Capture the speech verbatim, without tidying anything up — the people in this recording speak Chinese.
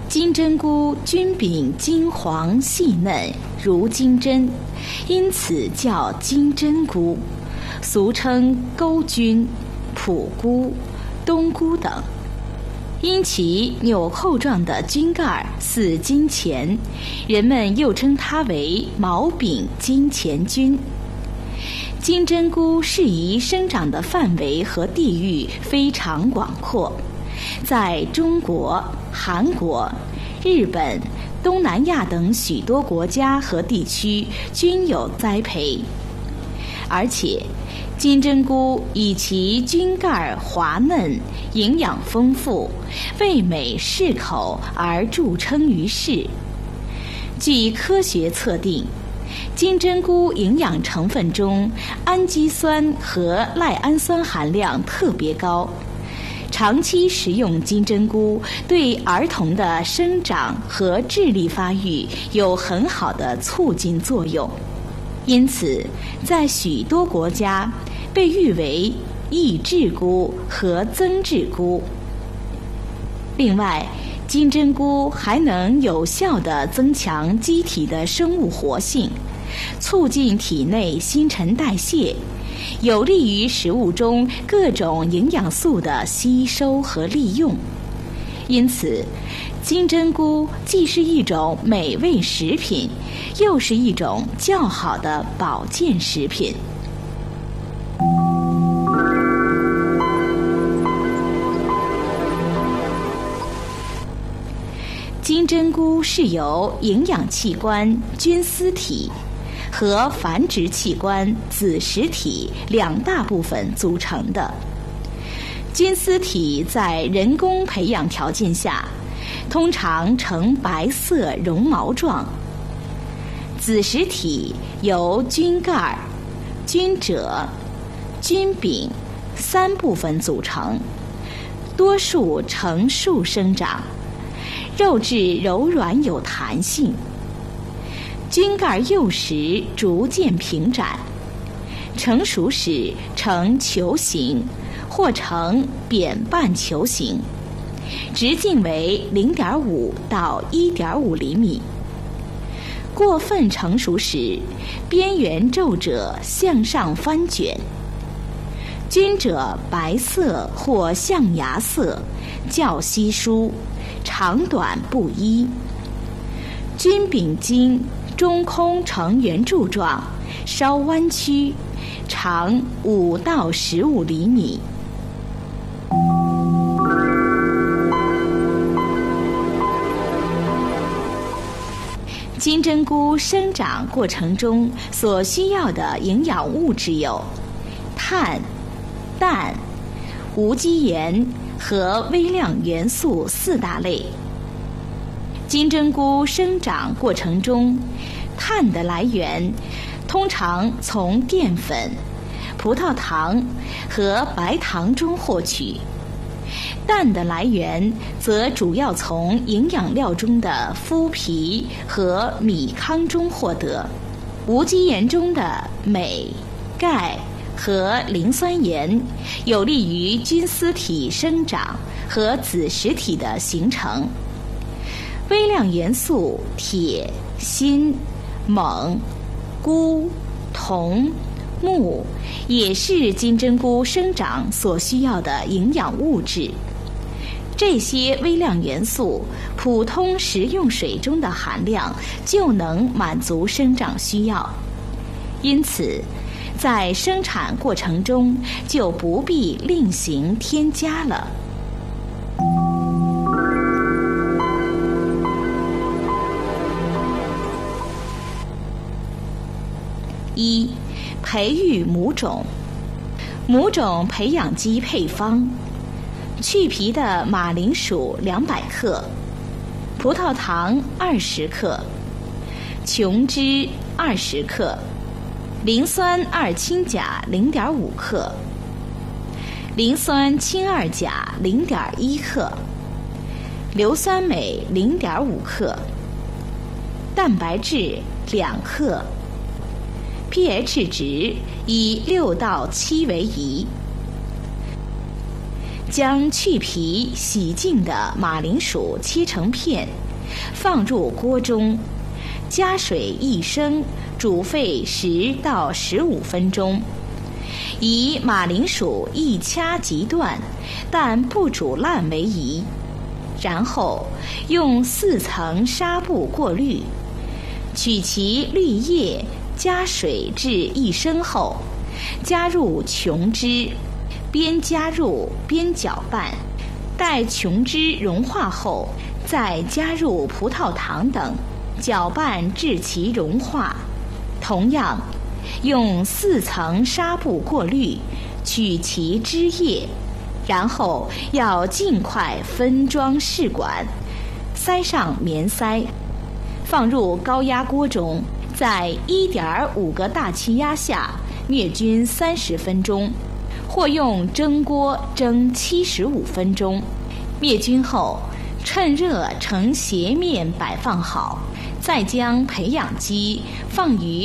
金针菇菌柄金黄细嫩如金针，因此叫金针菇，俗称钩菌、普菇、冬菇等。因其纽扣状的菌盖似金钱，人们又称它为毛柄金钱菌。金针菇适宜生长的范围和地域非常广阔，在中国、韩国、日本、东南亚等许多国家和地区均有栽培。而且金针菇以其菌盖滑嫩、营养丰富、味美适口而著称于世。据科学测定，金针菇营养成分中氨基酸和赖氨酸含量特别高，长期食用金针菇对儿童的生长和智力发育有很好的促进作用，因此在许多国家被誉为益智菇和增智菇。另外，金针菇还能有效地增强机体的生物活性，促进体内新陈代谢，有利于食物中各种营养素的吸收和利用。因此，金针菇既是一种美味食品，又是一种较好的保健食品。金针菇是由营养器官菌丝体和繁殖器官子实体两大部分组成的。菌丝体在人工培养条件下，通常呈白色绒毛状。子实体由菌盖、菌褶、菌柄三部分组成，多数呈树生长，肉质柔软有弹性。菌盖幼时逐渐平展，成熟时呈球形或呈扁半球形，直径为 零点五到一点五厘米。过分成熟时，边缘皱褶向上翻卷，菌褶白色或象牙色，较稀疏，长短不一。菌柄茎中空呈圆柱状，稍弯曲，长五到十五厘米。金针菇生长过程中所需要的营养物质有碳、氮、无机盐和微量元素四大类。金针菇生长过程中，碳的来源通常从淀粉、葡萄糖和白糖中获取，氮的来源则主要从营养料中的麸皮和米糠中获得。无机盐中的镁、钙和磷酸盐有利于菌丝体生长和子实体的形成。微量元素铁、锌、锰、钴、铜、钼也是金针菇生长所需要的营养物质。这些微量元素，普通食用水中的含量就能满足生长需要，因此在生产过程中就不必另行添加了。一、培育母种。母种培养基配方：去皮的马铃薯两百克，葡萄糖二十克，琼脂二十克，磷酸二氢钾零点五克，磷酸氢二钾零点一克，硫酸镁零点五克，蛋白质两克。pH 值以六到七为宜。 将去皮洗净的马铃薯切成片，放入锅中，加水一升，煮沸十到十五分钟。以马铃薯一掐即断，但不煮烂为宜。然后用四层纱布过滤，取其绿叶，加水至一升后，加入琼脂，边加入边搅拌，待琼脂融化后，再加入葡萄糖等，搅拌至其融化。同样，用四层纱布过滤，取其汁液，然后要尽快分装试管，塞上棉塞，放入高压锅中，在 一点五 个大气压下灭菌三十分钟，或用蒸锅蒸七十五分钟。灭菌后，趁热呈斜面摆放好，再将培养基放于